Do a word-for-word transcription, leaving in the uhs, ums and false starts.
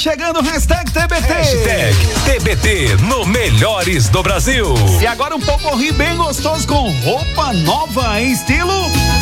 chegando, hashtag T B T. Hashtag T B T no Melhores do Brasil. E agora um pouco bem gostoso com roupa nova em estilo